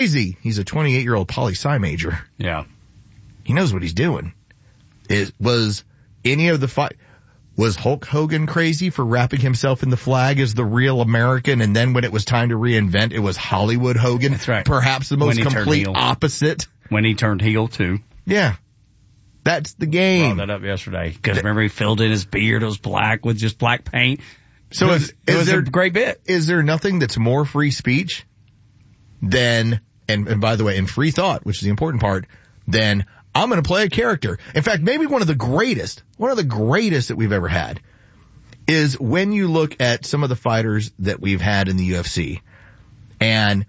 crazy. He's a 28-year-old poli-sci major. Yeah. He knows what he's doing. Was Hulk Hogan crazy for wrapping himself in the flag as the real American, and then when it was time to reinvent, it was Hollywood Hogan? That's right. Perhaps the most complete opposite. When he turned heel, too. Yeah. That's the game. Brought that up yesterday. Because remember, he filled in his beard. It was black with just black paint. So it was a great bit. Is there nothing that's more free speech than, and by the way, in free thought, which is the important part, than I'm going to play a character. In fact, maybe one of the greatest that we've ever had is when you look at some of the fighters that we've had in the UFC, and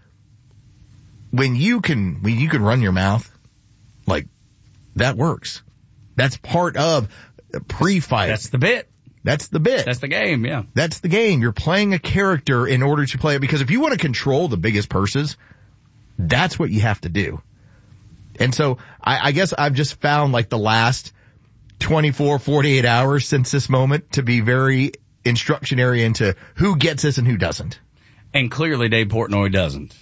when you can run your mouth, like, that works. That's part of pre-fight. That's the bit. That's the bit. That's the game, yeah. That's the game. You're playing a character in order to play it, because if you want to control the biggest purses, that's what you have to do. And so I guess I've just found like the last 24, 48 hours since this moment to be very instructionary into who gets this and who doesn't. And clearly Dave Portnoy doesn't.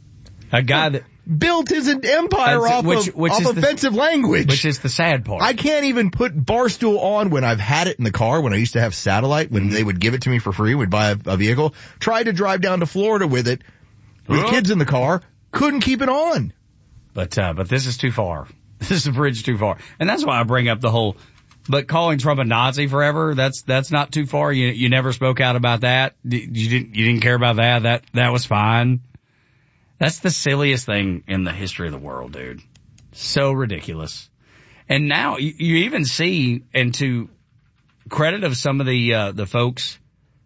A guy that built his empire off offensive language. Which is the sad part. I can't even put Barstool on when I've had it in the car, when I used to have satellite, when they would give it to me for free, we'd buy a vehicle. Tried to drive down to Florida with it, with kids in the car, couldn't keep it on. But this is too far. This is a bridge too far. And that's why I bring up the whole, but calling Trump a Nazi forever, that's not too far. You never spoke out about that. You didn't care about that. That was fine. That's the silliest thing in the history of the world, dude. So ridiculous. And now you even see, and to credit of some of the folks,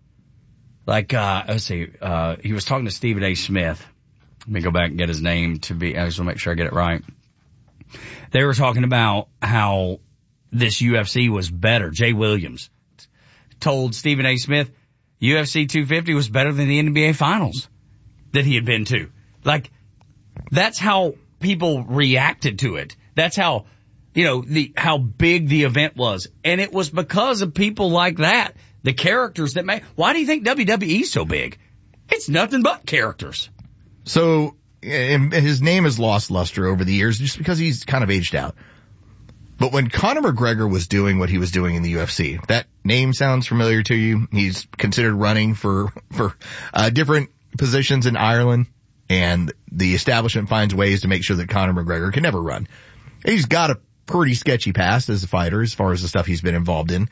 like, let's see, he was talking to Stephen A. Smith. Let me go back and get his name I just want to make sure I get it right. They were talking about how this UFC was better. Jay Williams told Stephen A. Smith UFC 250 was better than the NBA finals that he had been to. Like, that's how people reacted to it. That's how, how big the event was. And it was because of people like that, the characters that make. Why do you think WWE's so big? It's nothing but characters. So, his name has lost luster over the years just because he's kind of aged out. But when Conor McGregor was doing what he was doing in the UFC, that name sounds familiar to you. He's considered running for different positions in Ireland, and the establishment finds ways to make sure that Conor McGregor can never run. He's got a pretty sketchy past as a fighter as far as the stuff he's been involved in.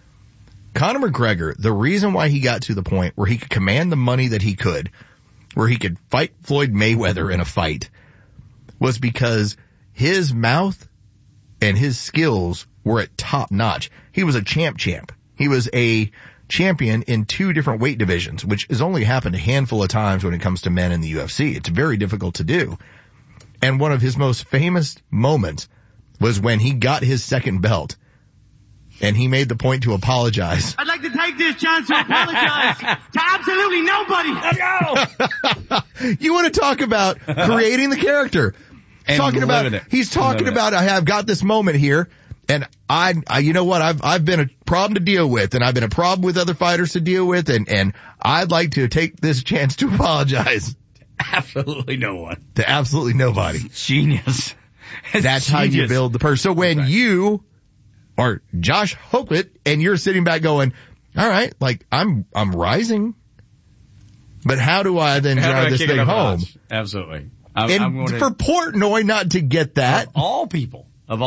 Conor McGregor, the reason why he got to the point where he could command the money that he could, where he could fight Floyd Mayweather in a fight, was because his mouth and his skills were at top notch. He was a champ. He was a champion in 2 different weight divisions, which has only happened a handful of times when it comes to men in the UFC. It's very difficult to do. And one of his most famous moments was when he got his second belt, and he made the point to apologize. I'd like to take this chance to apologize to absolutely nobody. Let's go. You want to talk about creating the character? He's talking about I've got this moment here, and I you know what, I've been a problem to deal with, and I've been a problem with other fighters to deal with, and I'd like to take this chance to apologize. Absolutely no one. To absolutely nobody. Genius. That's how you build the person. So when you are Josh Hoklet and you're sitting back going, all right, like I'm rising, but how do I then drive this thing home? Absolutely. For Portnoy not to get that. Of all people.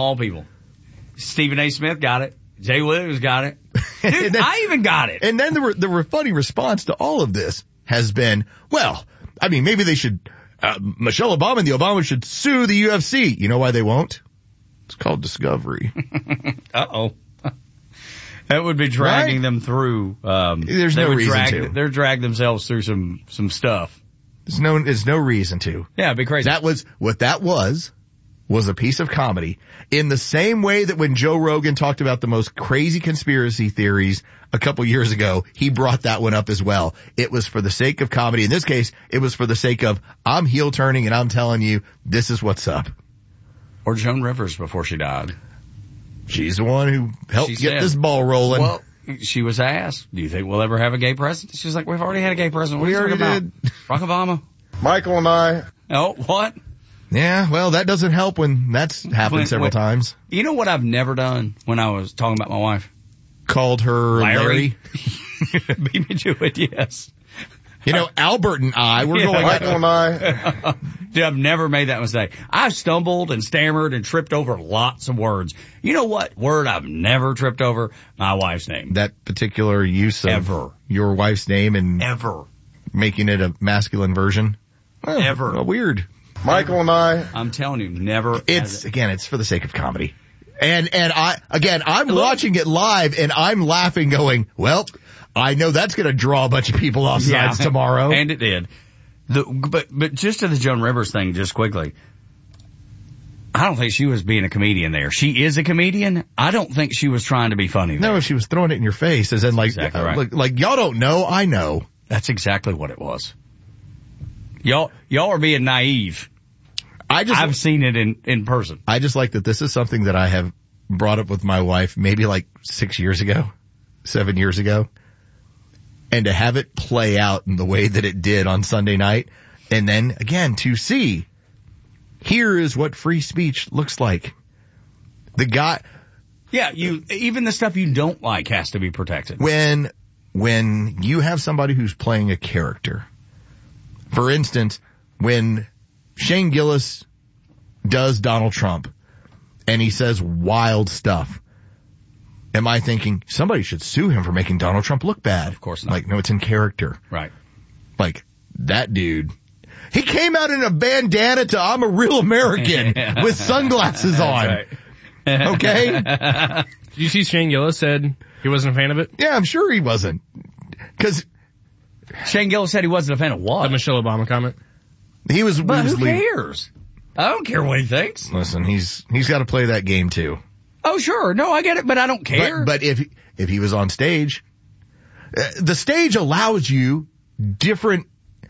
Stephen A. Smith got it. Jay Williams got it. Dude, then, I even got it. And then the funny response to all of this has been, well, I mean, maybe they should, Michelle Obama and the Obamas should sue the UFC. You know why they won't? It's called discovery. Uh-oh. That would be dragging them through. There's no reason to. They're dragging themselves through some stuff. There's no reason to. Yeah, it'd be crazy. What that was a piece of comedy. In the same way that when Joe Rogan talked about the most crazy conspiracy theories a couple years ago, he brought that one up as well. It was for the sake of comedy. In this case, it was for the sake of, I'm heel turning and I'm telling you, this is what's up. Or Joan Rivers before she died. She's the one who helped get this ball rolling. Well, she was asked, do you think we'll ever have a gay president? She's like, we've already had a gay president. What we already did. Barack Obama. Michael and I Oh, what? Yeah, well, that doesn't help when that's happened several times. You know what I've never done when I was talking about my wife? Called her Larry. Beat me to it, yes. You know, Albert and I, we're going, Michael and I. Dude, I've never made that mistake. I've stumbled and stammered and tripped over lots of words. You know what word I've never tripped over? My wife's name. That particular use of Ever. your wife's name and Ever. making it a masculine version. Oh, Ever. Well, weird. Michael and I. I'm telling you, never. It's for the sake of comedy. And I'm watching it live and I'm laughing going, well, I know that's going to draw a bunch of people off sides tomorrow. And it did. But just to the Joan Rivers thing, just quickly. I don't think she was being a comedian there. She is a comedian. I don't think she was trying to be funny there. No, she was throwing it in your face as in like, exactly right. like y'all don't know, I know. That's exactly what it was. Y'all are being naive. I've seen it in person. I just like that this is something that I have brought up with my wife maybe like 7 years ago. And to have it play out in the way that it did on Sunday night. And then again to see, here is what free speech looks like. The guy. Yeah, even the stuff you don't like has to be protected. When you have somebody who's playing a character, for instance, when Shane Gillis does Donald Trump and he says wild stuff, am I thinking somebody should sue him for making Donald Trump look bad? Of course not. Like, no, it's in character. Right. Like, that dude. He came out in a bandana to I'm a Real American with sunglasses on. Right. Okay? Did you see Shane Gillis said he wasn't a fan of it? Yeah, I'm sure he wasn't. Because Shane Gillis said he wasn't a fan of what? The Michelle Obama comment. he was. But he was who cares? I don't care what he thinks. Listen, he's got to play that game too. Oh, sure. No, I get it, but I don't care. But if he was on stage, the stage allows you different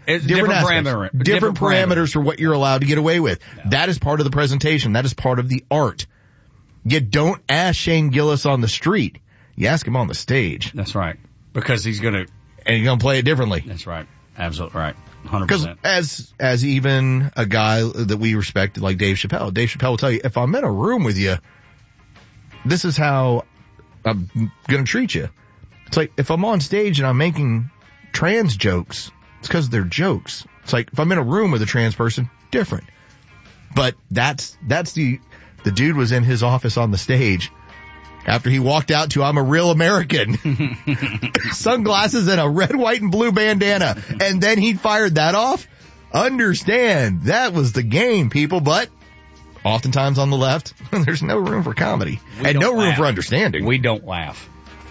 parameters for what you're allowed to get away with. No. That is part of the presentation. That is part of the art. You don't ask Shane Gillis on the street. You ask him on the stage. That's right. Because he's going to play it differently. That's right. Absolutely right. 100%. Because as even a guy that we respect like Dave Chappelle will tell you, if I'm in a room with you, this is how I'm going to treat you. It's like if I'm on stage and I'm making trans jokes, it's because they're jokes. It's like if I'm in a room with a trans person, different. But that's the dude was in his office on the stage after he walked out to I'm a Real American. Sunglasses and a red, white, and blue bandana. And then he fired that off. Understand, that was the game, people, but oftentimes on the left, there's no room for comedy. And no room for understanding. We don't laugh.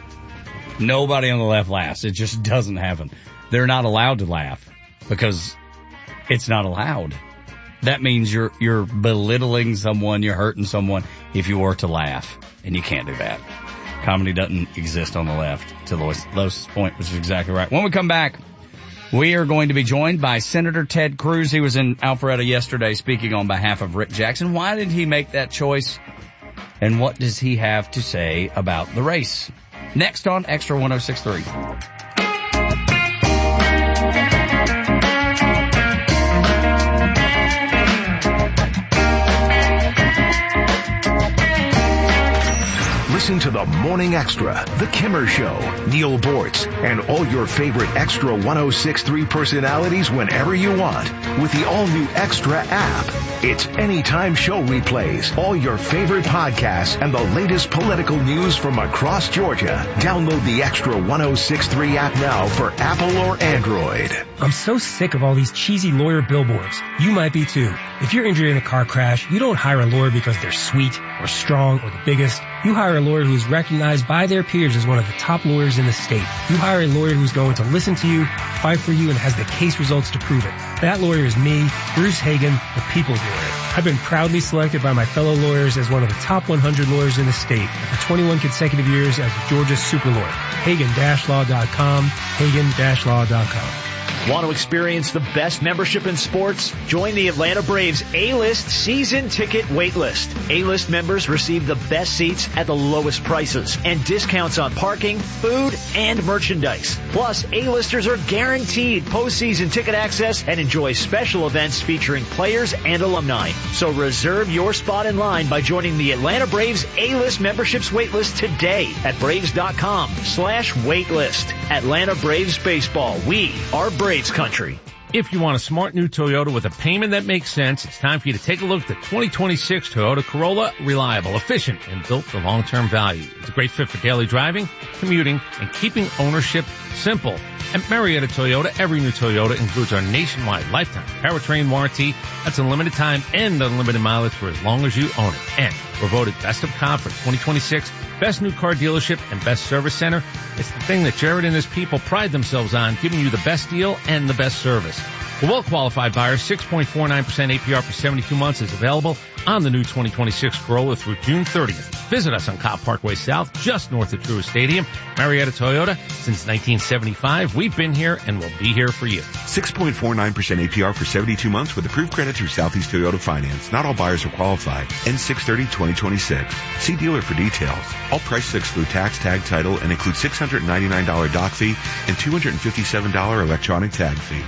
Nobody on the left laughs. It just doesn't happen. They're not allowed to laugh because it's not allowed. That means you're belittling someone, you're hurting someone if you were to laugh. And you can't do that. Comedy doesn't exist on the left, to Lois' point, which is exactly right. When we come back, we are going to be joined by Senator Ted Cruz. He was in Alpharetta yesterday speaking on behalf of Rick Jackson. Why did he make that choice? And what does he have to say about the race? Next on Extra 106.3. Listen to the Morning Extra, The Kimmer Show, Neil Bortz, and all your favorite Extra 106.3 personalities whenever you want with the all-new Extra app. It's anytime show replays, all your favorite podcasts, and the latest political news from across Georgia. Download the Extra 106.3 app now for Apple or Android. I'm so sick of all these cheesy lawyer billboards. You might be too. If you're injured in a car crash, you don't hire a lawyer because they're sweet or strong or the biggest. You hire a lawyer who is recognized by their peers as one of the top lawyers in the state. You hire a lawyer who's going to listen to you, fight for you, and has the case results to prove it. That lawyer is me, Bruce Hagan, the people's lawyer. I've been proudly selected by my fellow lawyers as one of the top 100 lawyers in the state for 21 consecutive years as Georgia's super lawyer. Hagan-law.com, Hagan-law.com. Want to experience the best membership in sports? Join the Atlanta Braves A-List season ticket waitlist. A-List members receive the best seats at the lowest prices and discounts on parking, food, and merchandise. Plus, A-Listers are guaranteed postseason ticket access and enjoy special events featuring players and alumni. So reserve your spot in line by joining the Atlanta Braves A-List memberships waitlist today at braves.com/waitlist. Atlanta Braves baseball. We are Braves country. If you want a smart new Toyota with a payment that makes sense, it's time for you to take a look at the 2026 Toyota Corolla. Reliable, efficient, and built for long-term value. It's a great fit for daily driving, commuting, and keeping ownership simple. At Marietta Toyota, every new Toyota includes our nationwide lifetime powertrain warranty. That's unlimited time and unlimited mileage for as long as you own it. And we're voted Best of Comp for 2026, Best New Car Dealership, and Best Service Center. It's the thing that Jared and his people pride themselves on, giving you the best deal and the best service. For well-qualified buyers, 6.49% APR for 72 months is available on the new 2026 Corolla through June 30th. Visit us on Cobb Parkway South, just north of Truist Stadium. Marietta Toyota, since 1975, we've been here and will be here for you. 6.49% APR for 72 months with approved credit through Southeast Toyota Finance. Not all buyers are qualified. End 6/30/2026. See dealer for details. All prices exclude tax, tag, title, and include $699 dock fee and $257 electronic tag fee.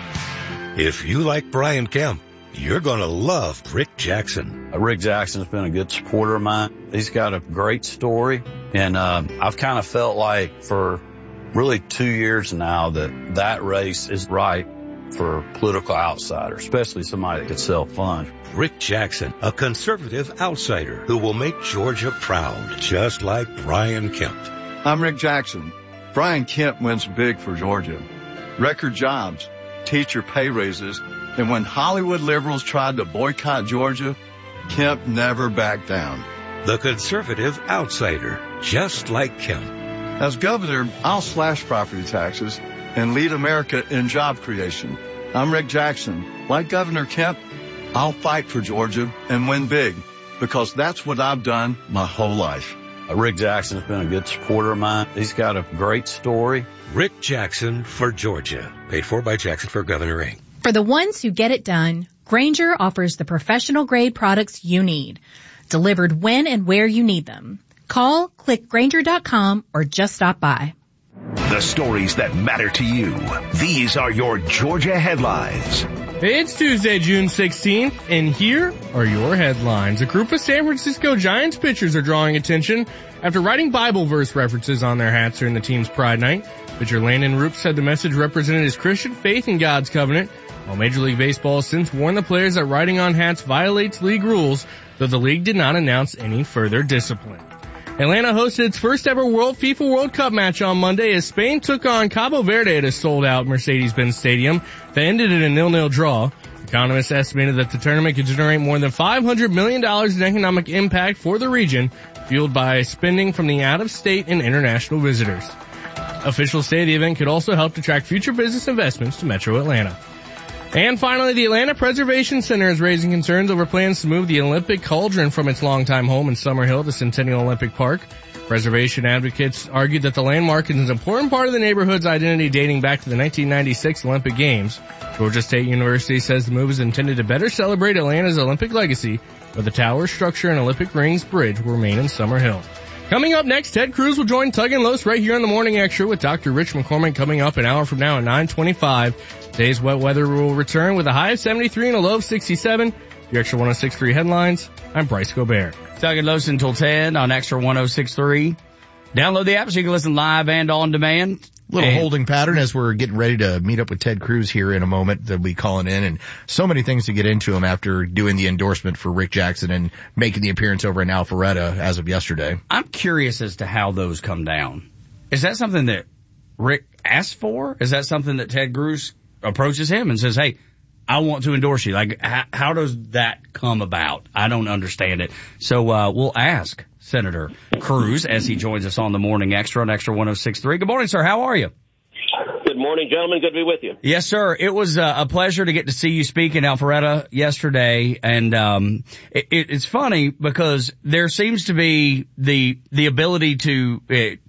If you like Brian Kemp, you're going to love Rick Jackson. Rick Jackson's been a good supporter of mine. He's got a great story, and I've kind of felt like for really 2 years now that race is right for political outsiders, especially somebody that could self-fund. Rick Jackson, a conservative outsider who will make Georgia proud, just like Brian Kemp. I'm Rick Jackson. Brian Kemp wins big for Georgia. Record jobs, teacher pay raises, and when Hollywood liberals tried to boycott Georgia, Kemp never backed down. The conservative outsider, just like Kemp. As governor, I'll slash property taxes and lead America in job creation. I'm Rick Jackson. Like Governor Kemp, I'll fight for Georgia and win big, because that's what I've done my whole life. Rick Jackson's been a good supporter of mine. He's got a great story. Rick Jackson for Georgia. Paid for by Jackson for Governor Inc. For the ones who get it done, Grainger offers the professional-grade products you need, delivered when and where you need them. Call, click Grainger.com, or just stop by. The stories that matter to you. These are your Georgia headlines. It's Tuesday, June 16th, and here are your headlines. A group of San Francisco Giants pitchers are drawing attention after writing Bible verse references on their hats during the team's Pride Night. Pitcher Landon Roop said the message represented his Christian faith in God's covenant, while Major League Baseball has since warned the players that writing on hats violates league rules, though the league did not announce any further discipline. Atlanta hosted its first ever FIFA World Cup match on Monday as Spain took on Cabo Verde at a sold-out Mercedes-Benz Stadium that ended in a 0-0 draw. Economists estimated that the tournament could generate more than $500 million in economic impact for the region, fueled by spending from the out-of-state and international visitors. Officials say the event could also help attract future business investments to Metro Atlanta. And finally, the Atlanta Preservation Center is raising concerns over plans to move the Olympic Cauldron from its longtime home in Summerhill to Centennial Olympic Park. Preservation advocates argued that the landmark is an important part of the neighborhood's identity dating back to the 1996 Olympic Games. Georgia State University says the move is intended to better celebrate Atlanta's Olympic legacy, but the tower, structure, and Olympic Rings Bridge will remain in Summerhill. Coming up next, Ted Cruz will join Tug and Los right here on the Morning Extra with Dr. Rich McCormick coming up an hour from now at 9:25. Today's wet weather will return with a high of 73 and a low of 67. Your Extra 106.3 headlines. I'm Bryce Gobert. Tug and Los until 10 on Extra 106.3. Download the app so you can listen live and on demand. Little holding pattern as we're getting ready to meet up with Ted Cruz here in a moment. They'll be calling in, and so many things to get into him after doing the endorsement for Rick Jackson and making the appearance over in Alpharetta as of yesterday. I'm curious as to how those come down. Is that something that Rick asked for? Is that something that Ted Cruz approaches him and says, hey, I want to endorse you? Like, how does that come about? I don't understand it. So we'll ask Senator Cruz as he joins us on the Morning Extra on Extra 106.3. Good morning, sir. How are you? Good morning, gentlemen. Good to be with you. Yes, sir. It was a pleasure to get to see you speak in Alpharetta yesterday. And it's funny because there seems to be the ability to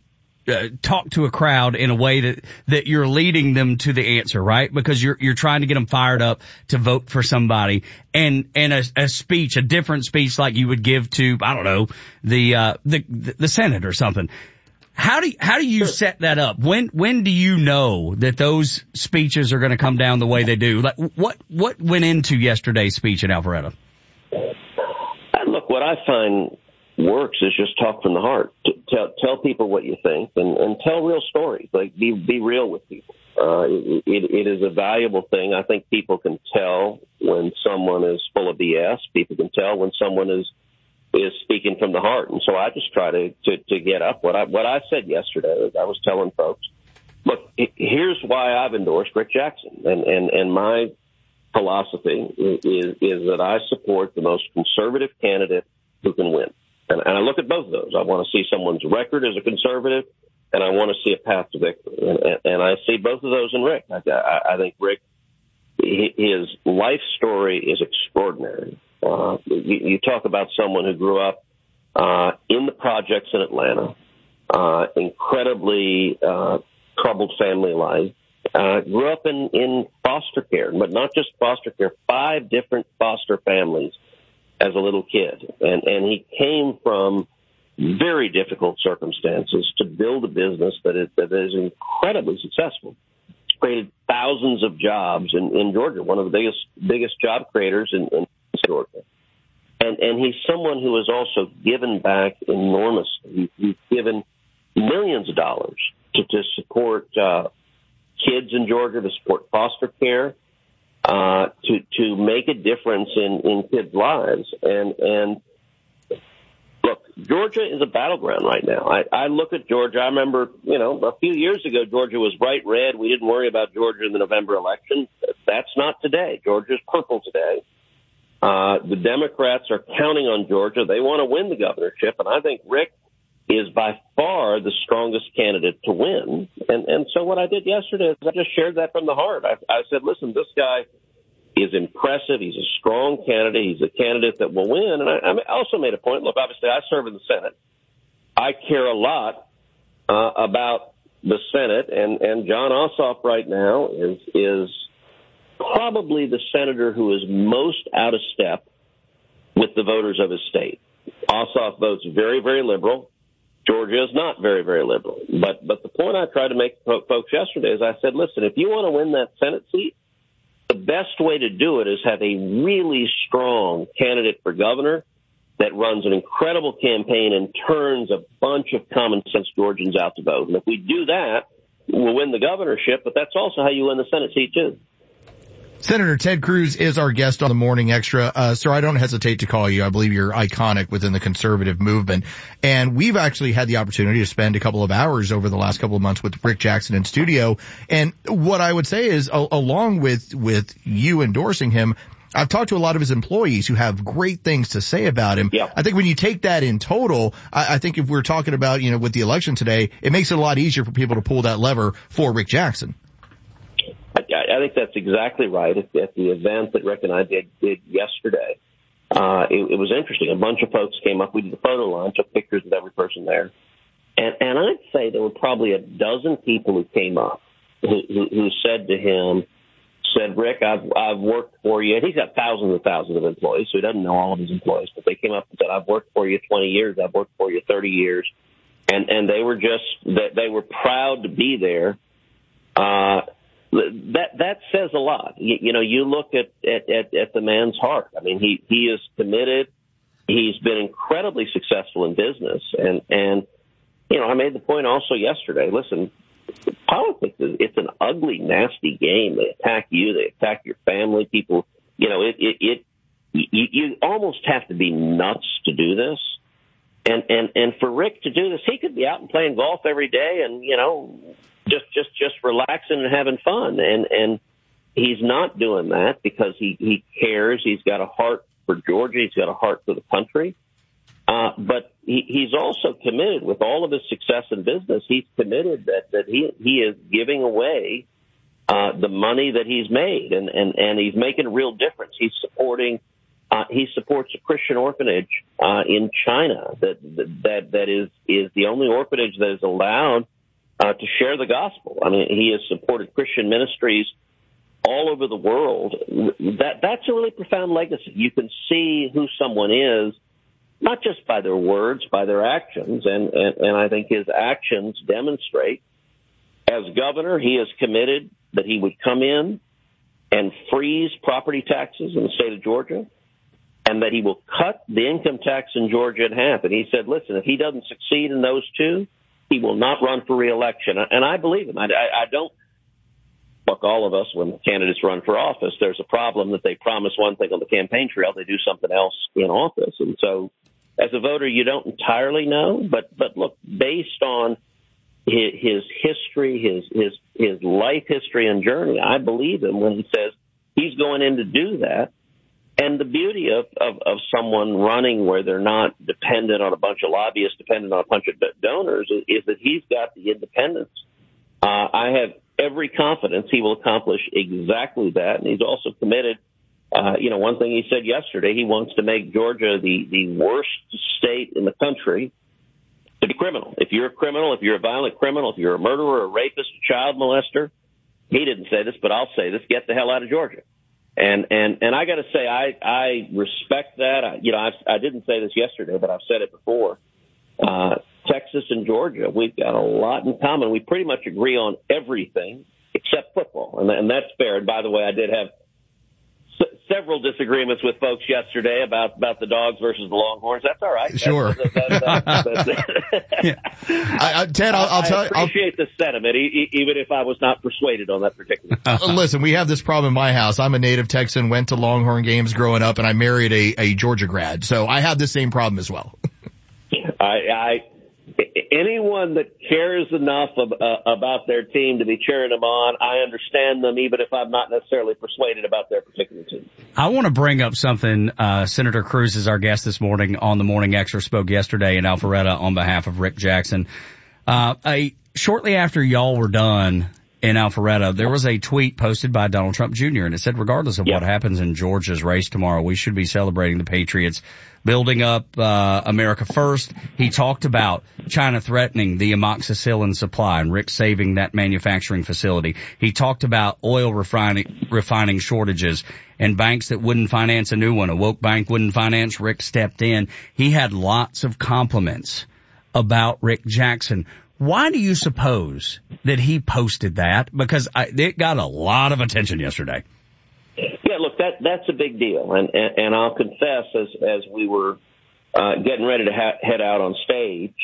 talk to a crowd in a way that you're leading them to the answer, right? Because you're trying to get them fired up to vote for somebody, and a speech, a different speech like you would give to, I don't know, the Senate or something. How do you set that up? When do you know that those speeches are going to come down the way they do? Like what went into yesterday's speech in Alpharetta? Look, what I find works is just talk from the heart. Tell people what you think and tell real stories. Like be real with people. It is a valuable thing. I think people can tell when someone is full of BS. People can tell when someone is speaking from the heart. And so I just try to get up. What I said yesterday, I was telling folks, look, here's why I've endorsed Rick Jackson. And my philosophy is that I support the most conservative candidate who can win. And I look at both of those. I want to see someone's record as a conservative, and I want to see a path to victory. And I see both of those in Rick. I think Rick, his life story is extraordinary. You talk about someone who grew up in the projects in Atlanta, incredibly troubled family life, grew up in foster care, but not just foster care, 5 different foster families as a little kid. And he came from very difficult circumstances to build a business that is incredibly successful. It's created thousands of jobs in Georgia, one of the biggest job creators in Georgia. And he's someone who has also given back enormously. He's given millions of dollars to support kids in Georgia, to support foster care, to make a difference in kids' lives. And look, Georgia is a battleground right now. I look at Georgia. I remember, a few years ago, Georgia was bright red. We didn't worry about Georgia in the November election. That's not today. Georgia's purple today. The Democrats are counting on Georgia. They want to win the governorship, and I think Rick is by far the strongest candidate to win. And so what I did yesterday is I just shared that from the heart. I said, listen, this guy is impressive. He's a strong candidate. He's a candidate that will win. And I also made a point. Look, obviously, I serve in the Senate. I care a lot about the Senate, and Jon Ossoff right now is probably the senator who is most out of step with the voters of his state. Ossoff votes very, very liberal. Georgia is not very, very liberal. But the point I tried to make folks yesterday is I said, listen, if you want to win that Senate seat, the best way to do it is have a really strong candidate for governor that runs an incredible campaign and turns a bunch of common sense Georgians out to vote. And if we do that, we'll win the governorship, but that's also how you win the Senate seat, too. Senator Ted Cruz is our guest on the Morning Extra. Sir, I don't hesitate to call you. I believe you're iconic within the conservative movement. And we've actually had the opportunity to spend a couple of hours over the last couple of months with Rick Jackson in studio. And what I would say is, along with you endorsing him, I've talked to a lot of his employees who have great things to say about him. Yeah. I think when you take that in total, I think if we're talking about, with the election today, it makes it a lot easier for people to pull that lever for Rick Jackson. I think that's exactly right. At the event that Rick and I did yesterday, it was interesting. A bunch of folks came up. We did the photo line, took pictures with every person there. And I'd say there were probably a dozen people who came up who said to him, Rick, I've worked for you. And he's got thousands and thousands of employees, so he doesn't know all of his employees. But they came up and said, I've worked for you 20 years. I've worked for you 30 years. And they were they were proud to be there. That says a lot. You look at the man's heart. I mean, he is committed. He's been incredibly successful in business. And I made the point also yesterday. Listen, politics it's an ugly, nasty game. They attack you. They attack your family. People, you almost have to be nuts to do this. And for Rick to do this, he could be out and playing golf every day and, just relaxing and having fun. And he's not doing that because he cares. He's got a heart for Georgia. He's got a heart for the country. But he's also committed with all of his success in business. He's committed that he is giving away the money that he's made and he's making a real difference. He supports a Christian orphanage in China that is the only orphanage that is allowed to share the gospel. I mean, he has supported Christian ministries all over the world. That's a really profound legacy. You can see who someone is, not just by their words, by their actions, and I think his actions demonstrate. As governor, he has committed that he would come in and freeze property taxes in the state of Georgia, and that he will cut the income tax in Georgia in half. And he said, listen, if he doesn't succeed in those two, he will not run for re-election. And I believe him. I don't, look, all of us, when candidates run for office, there's a problem that they promise one thing on the campaign trail, they do something else in office. And so as a voter, you don't entirely know. But look, based on his history, his life history and journey, I believe him when he says he's going in to do that. And the beauty of someone running where they're not dependent on a bunch of lobbyists, dependent on a bunch of donors, is that he's got the independence. I have every confidence he will accomplish exactly that. And he's also committed. One thing he said yesterday, he wants to make Georgia the worst state in the country to be criminal. If you're a criminal, if you're a violent criminal, if you're a murderer, a rapist, a child molester, he didn't say this, but I'll say this, get the hell out of Georgia. And I got to say, I respect that. I didn't say this yesterday, but I've said it before. Texas and Georgia, we've got a lot in common. We pretty much agree on everything except football, and that's fair. And by the way, I did have several disagreements with folks yesterday about the Dogs versus the Longhorns. That's all right. Sure. Ted, I'll tell you. I appreciate the sentiment, even if I was not persuaded on that particular. Listen, we have this problem in my house. I'm a native Texan, went to Longhorn games growing up, and I married a Georgia grad. So I have the same problem as well. Anyone that cares enough about their team to be cheering them on, I understand them, even if I'm not necessarily persuaded about their particular team. I want to bring up something. Senator Cruz is our guest this morning on the Morning Extra, spoke yesterday in Alpharetta on behalf of Rick Jackson. Shortly after y'all were done in Alpharetta, there was a tweet posted by Donald Trump Jr., and it said, regardless of what happens in Georgia's race tomorrow, we should be celebrating the Patriots, building up America first. He talked about China threatening the amoxicillin supply and Rick saving that manufacturing facility. He talked about oil refining shortages and banks that wouldn't finance a new one. A woke bank wouldn't finance. Rick stepped in. He had lots of compliments about Rick Jackson. Why do you suppose that he posted that? Because it got a lot of attention yesterday. Yeah, look, that's a big deal, and I'll confess, as we were getting ready to head out on stage,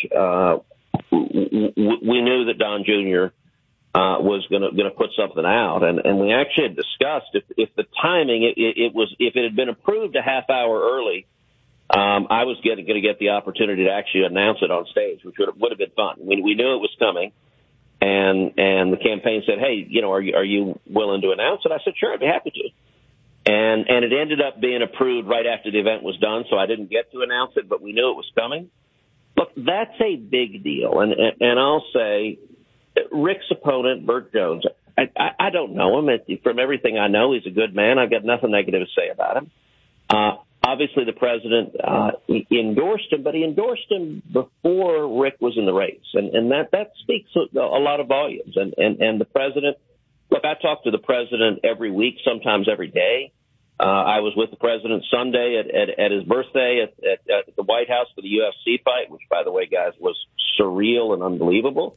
we knew that Don Jr. Was going to put something out, and we actually had discussed if the timing if it had been approved a half hour early. I was going to get the opportunity to actually announce it on stage, which would have been fun. We knew it was coming, and the campaign said, "Hey, are you willing to announce it?" I said, "Sure, I'd be happy to." And it ended up being approved right after the event was done, so I didn't get to announce it, but we knew it was coming. Look, that's a big deal, and I'll say, Rick's opponent, Burt Jones, I don't know him. From everything I know, he's a good man. I've got nothing negative to say about him. Obviously, the president endorsed him, but he endorsed him before Rick was in the race, and that speaks a lot of volumes. And the president, look, I talk to the president every week, sometimes every day. I was with the president Sunday at his birthday at the White House for the UFC fight, which, by the way, guys, was surreal and unbelievable.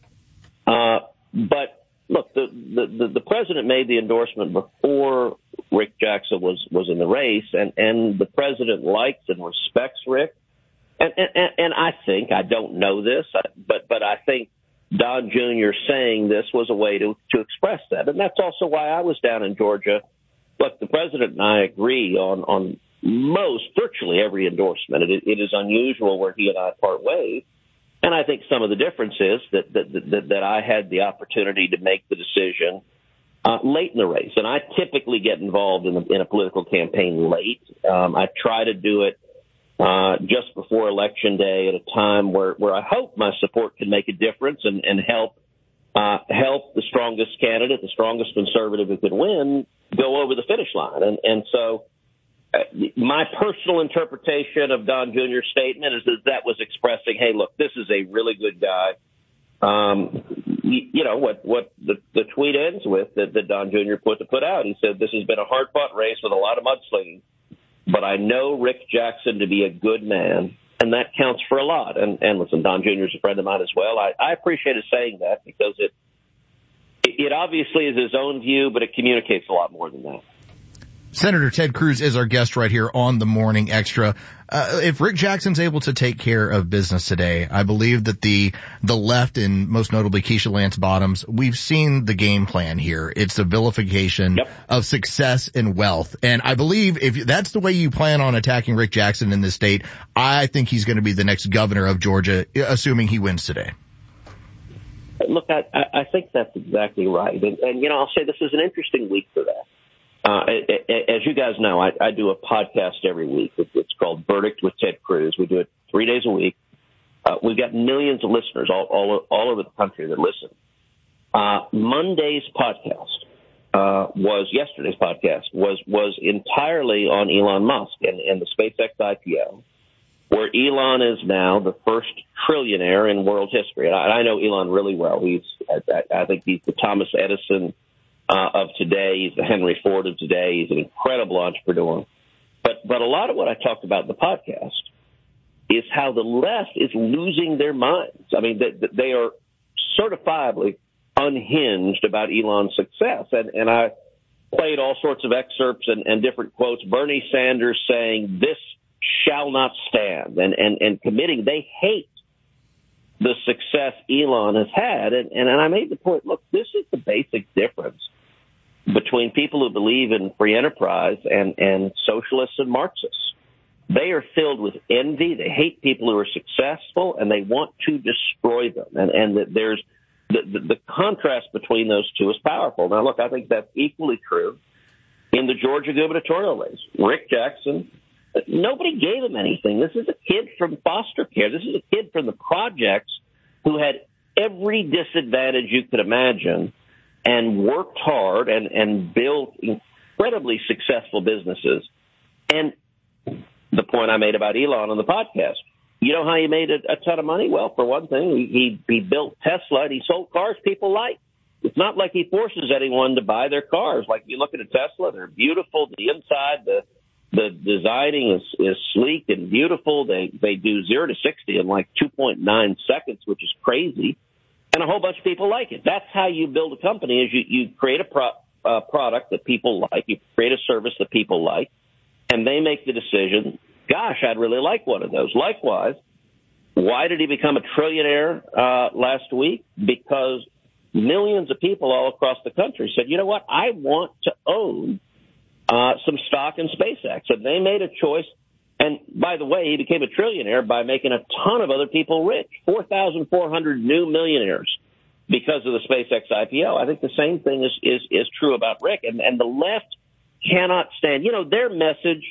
But look, the president made the endorsement before Rick Jackson was in the race, and the president likes and respects Rick. And I think, I don't know this, but I think Don Jr. saying this was a way to express that. And that's also why I was down in Georgia. Look, the president and I agree on virtually every endorsement. It is unusual where he and I part ways. And I think some of the difference is that I had the opportunity to make the decision late in the race. And I typically get involved in a political campaign late. I try to do it just before Election Day at a time where I hope my support can make a difference and help the strongest candidate, the strongest conservative who can win, go over the finish line. And so my personal interpretation of Don Jr.'s statement is that was expressing, hey, look, this is a really good guy. you know, what the tweet ends with that Don Jr. put out. He said, "This has been a hard-fought race with a lot of mudslinging, but I know Rick Jackson to be a good man, and that counts for a lot." And listen, Don Jr. is a friend of mine as well. I appreciate his saying that because it obviously is his own view, but it communicates a lot more than that. Senator Ted Cruz is our guest right here on the Morning Extra. If Rick Jackson's able to take care of business today, I believe that the left, and most notably Keisha Lance Bottoms, we've seen the game plan here. It's a vilification of success and wealth. And I believe if that's the way you plan on attacking Rick Jackson in this state, I think he's going to be the next governor of Georgia, assuming he wins today. Look, I think that's exactly right. And, you know, I'll say this is an interesting week for that. As you guys know, I do a podcast every week. It's called Verdict with Ted Cruz. We do it 3 days a week. We've got millions of listeners all over the country that listen. Monday's podcast yesterday's podcast was entirely on Elon Musk and the SpaceX IPO, where Elon is now the first trillionaire in world history. And I know Elon really well. I think he's the Thomas Edison of today. He's the Henry Ford of today. He's an incredible entrepreneur. But a lot of what I talked about in the podcast is how the left is losing their minds. I mean, they are certifiably unhinged about Elon's success. And I played all sorts of excerpts and different quotes. Bernie Sanders saying this shall not stand and committing they hate the success Elon has had. And I made the point, look, this is the basic difference between people who believe in free enterprise and socialists and Marxists. They are filled with envy. They hate people who are successful, and they want to destroy them. And that there's the contrast between those two is powerful. Now, look, I think that's equally true in the Georgia gubernatorial race. Rick Jackson, nobody gave him anything. This is a kid from foster care. This is a kid from the projects who had every disadvantage you could imagine and worked hard and built incredibly successful businesses. And the point I made about Elon on the podcast, you know how he made a ton of money? Well, for one thing, he built Tesla and he sold cars people like. It's not like he forces anyone to buy their cars. Like you look at a Tesla, they're beautiful. The inside, the designing is sleek and beautiful. They do 0 to 60 in like 2.9 seconds, which is crazy. And a whole bunch of people like it. That's how you build a company is you create a product that people like. You create a service that people like. And they make the decision, gosh, I'd really like one of those. Likewise, why did he become a trillionaire last week? Because millions of people all across the country said, you know what, I want to own some stock in SpaceX. And they made a choice. And by the way, he became a trillionaire by making a ton of other people rich, 4,400 new millionaires because of the SpaceX IPO. I think the same thing is true about Rick. And the left cannot stand, you know, their message.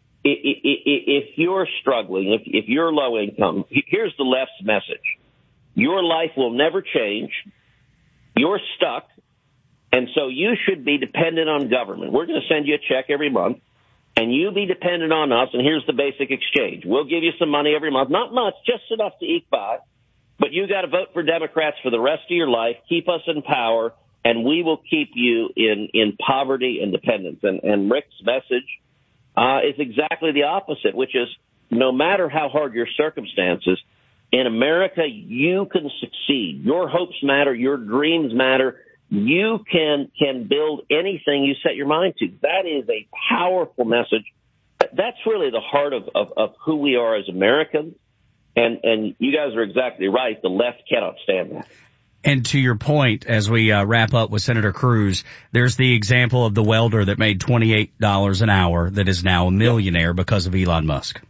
If you're struggling, if you're low income, here's the left's message. Your life will never change. You're stuck. And so you should be dependent on government. We're going to send you a check every month, and you be dependent on us, and here's the basic exchange. We'll give you some money every month. Not much, just enough to eke by. But you got to vote for Democrats for the rest of your life, keep us in power, and we will keep you in poverty and dependence. And Rick's message is exactly the opposite, which is no matter how hard your circumstances, in America, you can succeed. Your hopes matter. Your dreams matter. You can build anything you set your mind to. That is a powerful message. That's really the heart of who we are as Americans. And you guys are exactly right. The left cannot stand that. And to your point, as we wrap up with Senator Cruz, there's the example of the welder that made $28 an hour that is now a millionaire because of Elon Musk.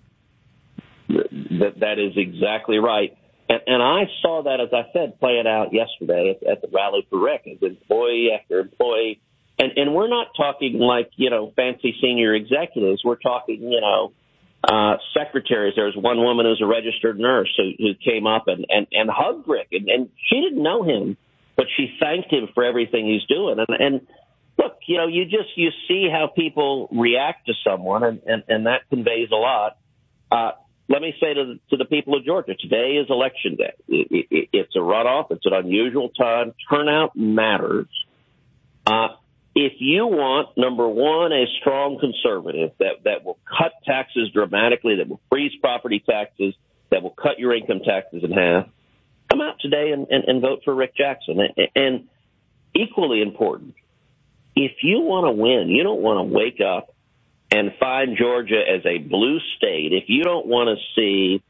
That is exactly right. And I saw that, as I said, playing out yesterday at the rally for Rick, as employee after employee. And we're not talking like, you know, fancy senior executives. We're talking, you know, secretaries. There was one woman who's a registered nurse who came up and hugged Rick. And she didn't know him, but she thanked him for everything he's doing. And look, you know, you see how people react to someone, and that conveys a lot. let me say to the people of Georgia, today is election day. It's a runoff. It's an unusual time. Turnout matters. If you want, number one, a strong conservative that will cut taxes dramatically, that will freeze property taxes, that will cut your income taxes in half, come out today and vote for Rick Jackson. And equally important, if you want to win, you don't want to wake up and find Georgia as a blue state. If you don't want to see